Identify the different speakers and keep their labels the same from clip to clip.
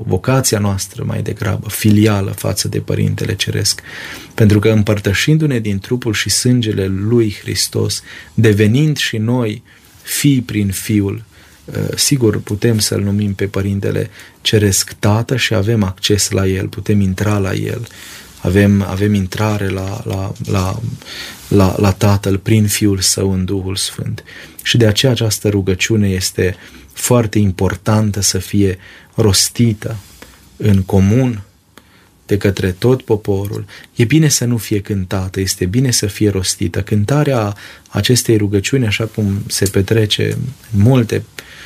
Speaker 1: vocația noastră mai degrabă filială față de Părintele Ceresc, pentru că împărtășindu-ne din trupul și sângele lui Hristos, devenind și noi fii prin Fiul, sigur putem să-L numim pe Părintele Ceresc Tată și avem acces la El, putem intra la El, avem intrare la Tatăl prin Fiul Său în Duhul Sfânt. Și de aceea această rugăciune este foarte importantă să fie rostită în comun de către tot poporul. E bine să nu fie cântată, este bine să fie rostită. Cântarea acestei rugăciuni, așa cum se petrece în multe,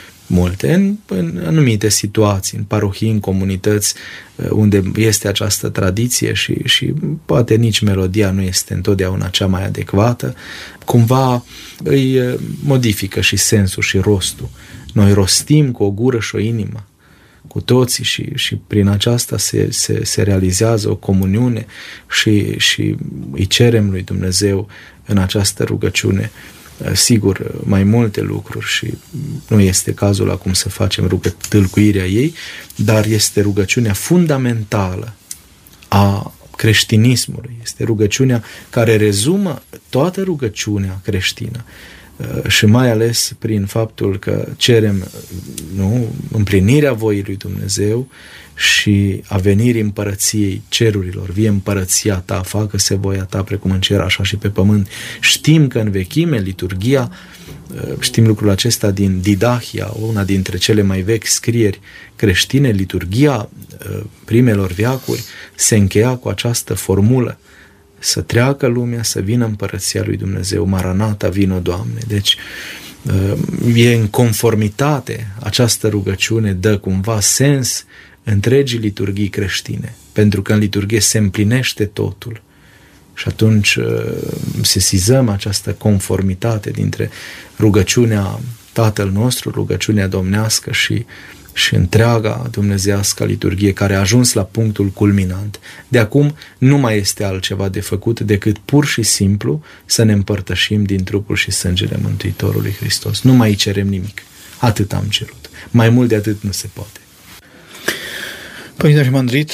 Speaker 1: în anumite situații, în parohii, în comunități unde este această tradiție și poate nici melodia nu este întotdeauna cea mai adecvată, cumva îi modifică și sensul și rostul. Noi rostim cu o gură și o inimă, cu toții și prin aceasta se realizează o comuniune și îi cerem lui Dumnezeu în această rugăciune, sigur, mai multe lucruri și nu este cazul acum să facem tâlcuirea ei, dar este rugăciunea fundamentală a creștinismului. Este rugăciunea care rezumă toată rugăciunea creștină și mai ales prin faptul că cerem împlinirea voii lui Dumnezeu și a venirii împărăției cerurilor. Vie împărăția ta, facă-se voia ta precum în cer, așa și pe pământ. Știm că în vechime, liturghia, știm lucrul acesta din Didahia, una dintre cele mai vechi scrieri creștine, liturghia primelor veacuri se încheia cu această formulă: să treacă lumea, să vină împărăția lui Dumnezeu, Maranata, vino Doamne. Deci e în conformitate, această rugăciune dă cumva sens întregii liturghii creștine, pentru că în liturghie se împlinește totul și atunci sesizăm această conformitate dintre rugăciunea Tatăl nostru, rugăciunea domnească și întreaga dumnezeiască liturghie care a ajuns la punctul culminant. De acum nu mai este altceva de făcut decât pur și simplu să ne împărtășim din trupul și sângele Mântuitorului Hristos. Nu mai cerem nimic. Atât am cerut. Mai mult de atât nu se poate.
Speaker 2: Părinte Arhimandrit,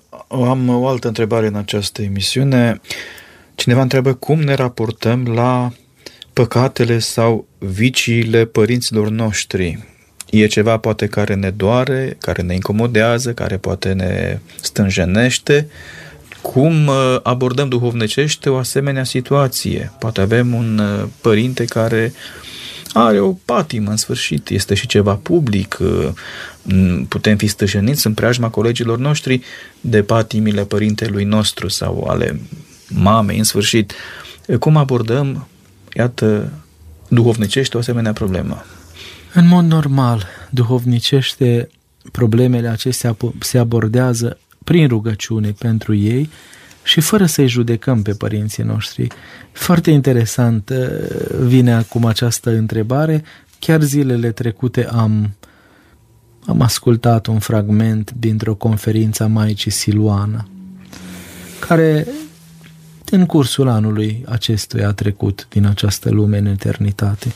Speaker 2: am o altă întrebare în această emisiune. Cineva întreabă cum ne raportăm la păcatele sau viciile părinților noștri. E ceva poate care ne doare, care ne incomodează, care poate ne stânjenește. Cum abordăm duhovnicește o asemenea situație? Poate avem un părinte care are o patimă în sfârșit, este și ceva public, putem fi stânjeniți în preajma colegilor noștri de patimile părintelui nostru sau ale mamei în sfârșit. Cum abordăm, iată, duhovnicește o asemenea problemă?
Speaker 1: În mod normal, duhovnicește, problemele acestea se abordează prin rugăciune pentru ei și fără să-i judecăm pe părinții noștri. Foarte interesant vine acum această întrebare. Chiar zilele trecute am ascultat un fragment dintr-o conferință a Maicii Siluana, care în cursul anului acestuia a trecut din această lume în eternitate.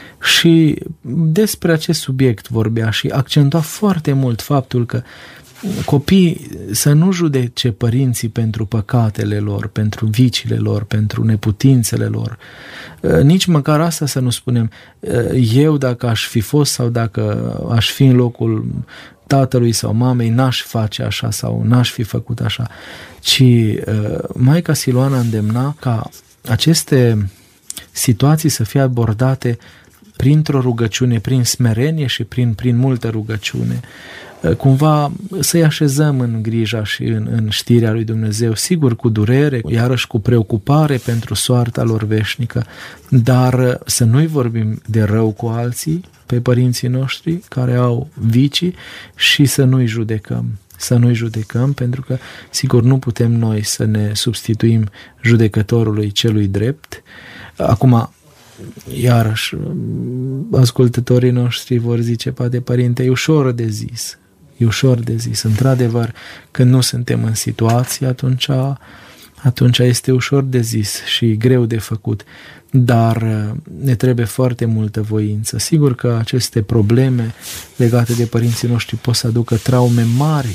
Speaker 1: Și despre acest subiect vorbea și accentua foarte mult faptul că copiii să nu judece părinții pentru păcatele lor, pentru viciile lor, pentru neputințele lor. Nici măcar asta să nu spunem, eu dacă aș fi fost sau dacă aș fi în locul tatălui sau mamei, n-aș face așa sau n-aș fi făcut așa, ci Maica Siluana îndemna ca aceste situații să fie abordate printr-o rugăciune, prin smerenie și prin multă rugăciune. Cumva să-i așezăm în grija și în știrea lui Dumnezeu, sigur cu durere, iarăși cu preocupare pentru soarta lor veșnică, dar să nu-i vorbim de rău cu alții, pe părinții noștri care au vicii și să nu-i judecăm. Să nu-i judecăm, pentru că, sigur, nu putem noi să ne substituim judecătorului celui drept. Acum, iarăși, ascultătorii noștri vor zice, poate, părinte, e ușor de zis. E ușor de zis. Într-adevăr, când nu suntem în situație, atunci este ușor de zis și greu de făcut. Dar ne trebuie foarte multă voință. Sigur că aceste probleme legate de părinții noștri pot să aducă traume mari